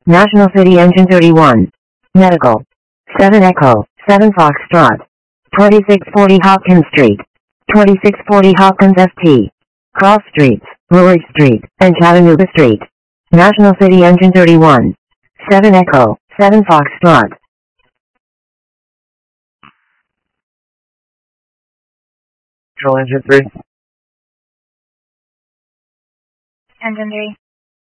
National City Engine 31. Medical. 7 Echo, 7 Foxtrot. 2640 Hopkins Street. 2640 Hopkins FT. Cross Streets, Brewery Street, and Chattanooga Street. National City Engine 31. 7 Echo, 7 Foxtrot. Control Engine 3. Engine 3.